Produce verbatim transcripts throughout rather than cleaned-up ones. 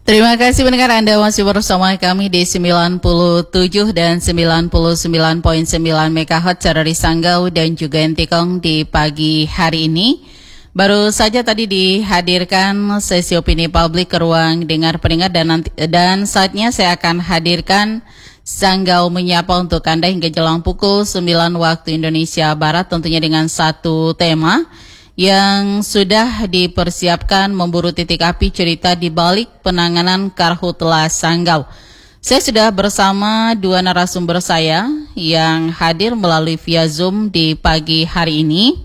Terima kasih pendengar, Anda masih bersama kami di sembilan puluh tujuh dan sembilan puluh sembilan koma sembilan megahertz dari Sanggau dan juga Entikong di pagi hari ini. Baru saja tadi dihadirkan sesi opini publik ke ruang dengar pendengar dan nanti, dan saatnya saya akan hadirkan Sanggau Menyapa untuk Anda hingga jelang pukul sembilan waktu Indonesia Barat, tentunya dengan satu tema yang sudah dipersiapkan memburu titik api cerita di balik penanganan Karhutla Sanggau. Saya sudah bersama dua narasumber saya yang hadir melalui via Zoom di pagi hari ini.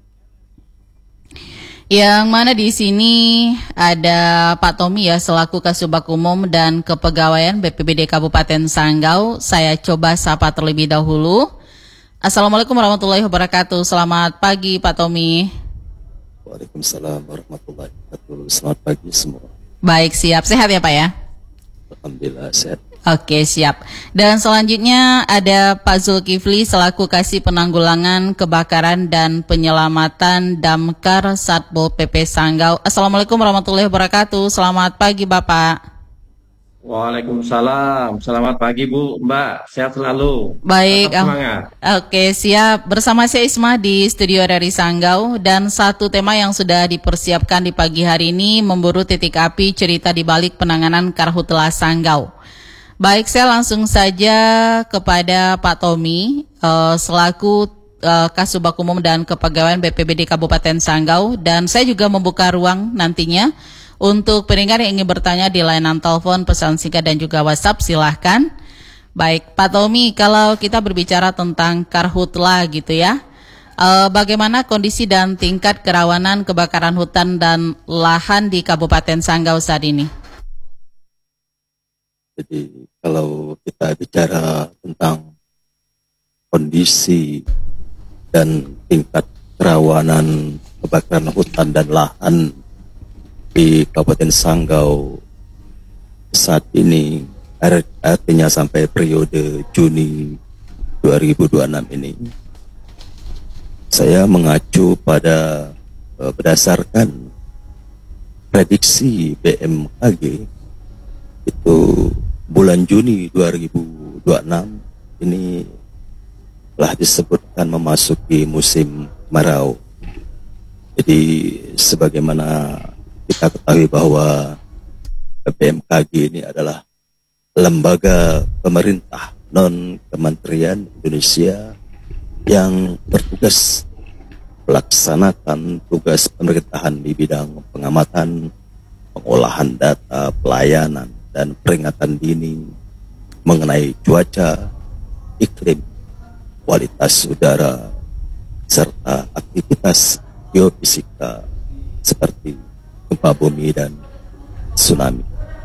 Yang mana di sini ada Pak Tommy ya selaku Kasubag Umum dan Kepegawaian B P B D Kabupaten Sanggau. Saya coba sapa terlebih dahulu. Assalamualaikum warahmatullahi wabarakatuh. Selamat pagi Pak Tommy. Waalaikumsalam warahmatullahi wabarakatuh. Selamat pagi semua. Baik, siap. Sehat ya Pak ya? Alhamdulillah sehat. Oke, siap. Dan selanjutnya ada Pak Zulkifli selaku Kasih Penanggulangan Kebakaran dan Penyelamatan Damkar Satpol P P Sanggau. Assalamualaikum warahmatullahi wabarakatuh. Selamat pagi Bapak. Waalaikumsalam. Selamat pagi Bu, Mbak. Sehat selalu. Baik. Tetap semangat. Oke, siap. Bersama saya Isma di studio dari Sanggau, dan satu tema yang sudah dipersiapkan di pagi hari ini memburu titik api cerita di balik penanganan Karhutla Sanggau. Baik, saya langsung saja kepada Pak Tommy uh, selaku uh, Kasubag Umum dan Kepegawaian B P B D Kabupaten Sanggau, dan saya juga membuka ruang nantinya untuk pendengar yang ingin bertanya di layanan telepon, pesan singkat dan juga WhatsApp, silahkan. Baik, Pak Tommy, kalau kita berbicara tentang Karhutla gitu ya, eh, bagaimana kondisi dan tingkat kerawanan kebakaran hutan dan lahan di Kabupaten Sanggau saat ini? Jadi kalau kita bicara tentang kondisi dan tingkat kerawanan kebakaran hutan dan lahan di Kabupaten Sanggau saat ini, artinya sampai periode Juni dua ribu dua puluh enam ini, saya mengacu pada uh, berdasarkan prediksi B M K G, itu bulan Juni dua ribu dua puluh enam ini telah disebutkan memasuki musim kemarau. Jadi sebagaimana kita ketahui bahwa B M K G ini adalah lembaga pemerintah non-kementerian Indonesia yang bertugas melaksanakan tugas pemerintahan di bidang pengamatan, pengolahan data, pelayanan, dan peringatan dini mengenai cuaca, iklim, kualitas udara, serta aktivitas geofisika seperti gempa bumi dan tsunami.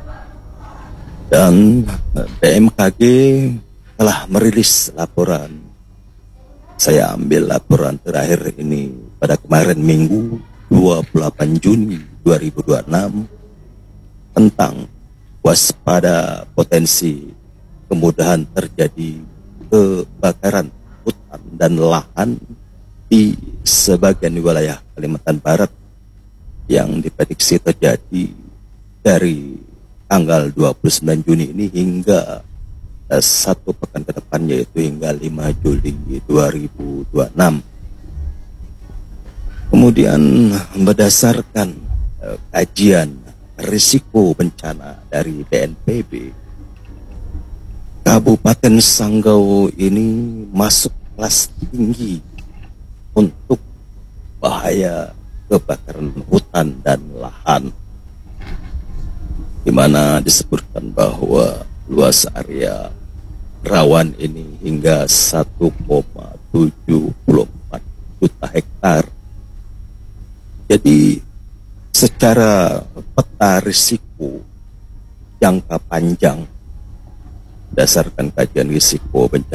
Dan B M K G telah merilis laporan. Saya ambil laporan terakhir ini pada kemarin Minggu dua puluh delapan Juni dua ribu dua puluh enam tentang waspada potensi kemudahan terjadi kebakaran hutan dan lahan di sebagian wilayah Kalimantan Barat yang diprediksi terjadi dari tanggal dua puluh sembilan Juni ini hingga uh, satu pekan ke depan, yaitu hingga lima Juli dua ribu dua puluh enam. Kemudian berdasarkan uh, kajian risiko bencana dari B N P B, Kabupaten Sanggau ini masuk kelas tinggi untuk bahaya kebakaran hutan dan lahan, di mana disebutkan bahwa luas area rawan ini hingga satu koma tujuh empat juta hektar. Jadi secara peta risiko jangka panjang berdasarkan kajian risiko bencana